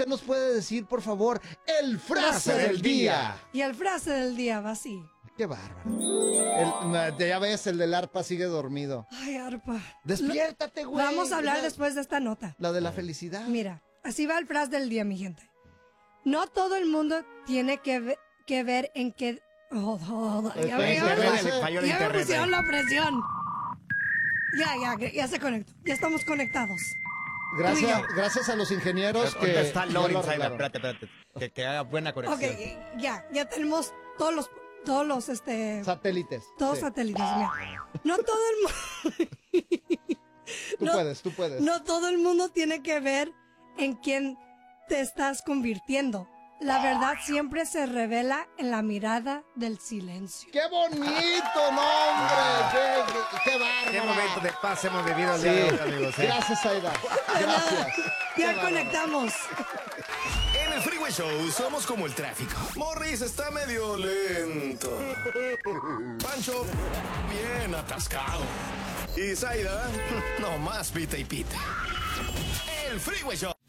usted nos puede decir, por favor, el frase del día. Y el frase del día va así. Qué bárbaro. Ya ves, el del arpa sigue dormido. Ay, arpa. Despiértate, güey. Vamos a hablar después de esta nota. La de la felicidad. Mira, así va el frase del día, mi gente. No todo el mundo tiene que ver en qué... Ya me pusieron la presión. Ya se conectó. Ya estamos conectados. Gracias a los ingenieros que... ¿Dónde está Lorin? Espérate. Que haga buena conexión. Ok, ya tenemos todos los satélites. Todos satélites, mira. No todo el mundo... Tú puedes. No todo el mundo tiene que ver en quién te estás convirtiendo. La verdad siempre se revela en la mirada del silencio. ¡Qué bonito, no, hombre! ¡Qué bárbaro! ¡Qué momento de paz hemos vivido el día de hoy, amigos! Gracias, Aida. Gracias. Ya conectamos. En el Freeway Show somos como el tráfico. Morris está medio lento. Pancho, bien atascado. Y Zaida, no más pita y pita. El Freeway Show.